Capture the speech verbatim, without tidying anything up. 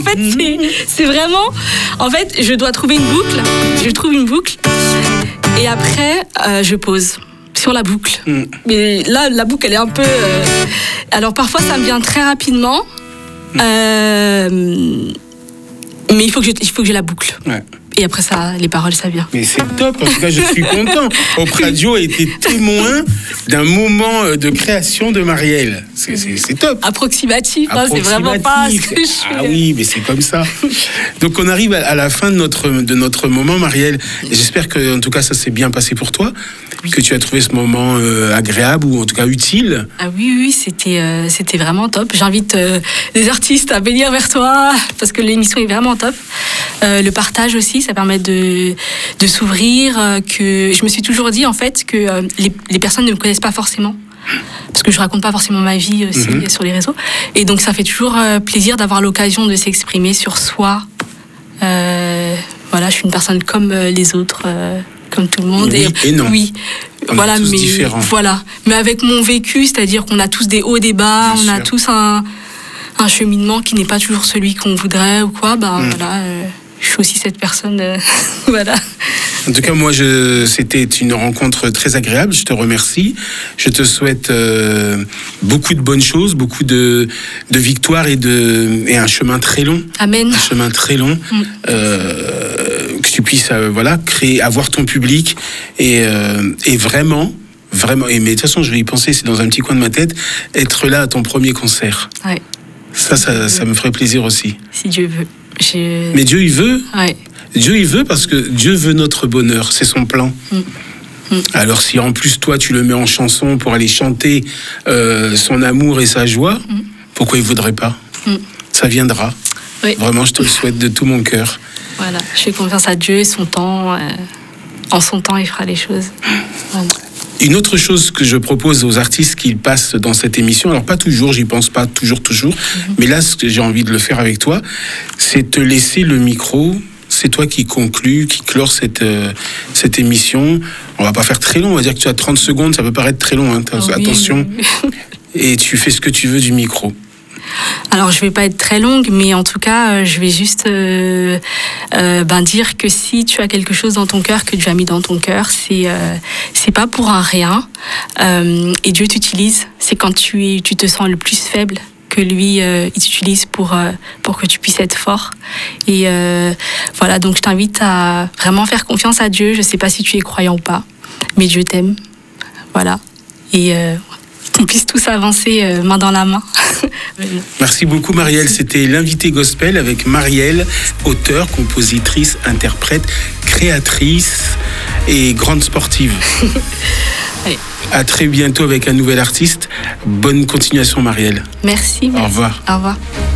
fait, c'est, c'est vraiment... En fait, je dois trouver une boucle. Je trouve une boucle. Et après, euh, je pose sur la boucle. Mm. Mais là, la boucle, elle est un peu... Euh... Alors, parfois, ça me vient très rapidement. Mm. Euh... Mais il faut que je, il faut que j'ai la boucle. Ouais. Et après ça, les paroles, ça vient. Mais c'est top, en tout cas, je suis content. Hop Radio a été témoin d'un moment de création de Marielle. C'est, c'est, c'est top. Approximatif, hein, c'est vraiment pas ce que je fais. Ah oui, mais c'est comme ça. Donc on arrive à la fin de notre, de notre moment, Marielle. Et j'espère que, en tout cas, ça s'est bien passé pour toi. Oui. Que tu as trouvé ce moment euh, agréable ou en tout cas utile. Ah oui, oui, c'était, euh, c'était vraiment top. J'invite euh, les artistes à venir vers toi parce que l'émission est vraiment top. Euh, le partage aussi, ça permet de, de s'ouvrir. Euh, que je me suis toujours dit en fait que euh, les, les personnes ne me connaissent pas forcément. Parce que je raconte pas forcément ma vie aussi mm-hmm. sur les réseaux. Et donc ça fait toujours euh, plaisir d'avoir l'occasion de s'exprimer sur soi. Euh, voilà, je suis une personne comme euh, les autres. Euh, comme tout le monde. Oui et, et non. Oui, on voilà, est tous mais différents. Voilà, mais avec mon vécu, c'est-à-dire qu'on a tous des hauts, des bas, Bien on sûr. a tous un, un cheminement qui n'est pas toujours celui qu'on voudrait ou quoi. Ben mm. voilà, euh, je suis aussi cette personne. Euh, voilà. En tout cas, moi, je, c'était une rencontre très agréable. Je te remercie. Je te souhaite euh, beaucoup de bonnes choses, beaucoup de, de victoires et, de, et un chemin très long. Amen. Un chemin très long. Mm. Euh, que tu puisses euh, voilà, créer, avoir ton public et, euh, et vraiment, vraiment, et, mais de toute façon, je vais y penser, c'est dans un petit coin de ma tête, être là à ton premier concert. Ouais. Ça, ça, ça me ferait plaisir aussi. Si Dieu veut. J'ai... Mais Dieu, il veut. Ouais. Dieu, il veut parce que Dieu veut notre bonheur, c'est son plan. Mm. Mm. Alors si en plus toi tu le mets en chanson pour aller chanter euh, son amour et sa joie, mm. pourquoi il ne voudrait pas ? mm. Ça viendra. Oui. Vraiment, je te le souhaite de tout mon cœur. Voilà, je fais confiance à Dieu et son temps. Euh, en son temps, il fera les choses. Voilà. Une autre chose que je propose aux artistes qu'ils passent dans cette émission, alors pas toujours, j'y pense pas toujours, toujours, mm-hmm. mais là, ce que j'ai envie de le faire avec toi, c'est te laisser le micro. C'est toi qui conclus, qui clore cette, euh, cette émission. On va pas faire très long, on va dire que tu as trente secondes, ça peut paraître très long, hein, oh, attention. Oui. Et tu fais ce que tu veux du micro. Alors, je vais pas être très longue, mais en tout cas, je vais juste euh, euh, ben, dire que si tu as quelque chose dans ton cœur, que Dieu a mis dans ton cœur, c'est, euh, c'est pas pour un rien. Euh, et Dieu t'utilise, c'est quand tu, es, tu te sens le plus faible que lui, euh, il t'utilise pour, euh, pour que tu puisses être fort. Et euh, voilà, donc je t'invite à vraiment faire confiance à Dieu. Je sais pas si tu es croyant ou pas, mais Dieu t'aime. Voilà. Et euh, qu'on puisse tous avancer euh, main dans la main. Merci beaucoup, Marielle. C'était l'invité gospel avec Marielle, auteure, compositrice, interprète, créatrice et grande sportive. Allez. À très bientôt avec un nouvel artiste. Bonne continuation, Marielle. Merci. Au revoir. Au revoir.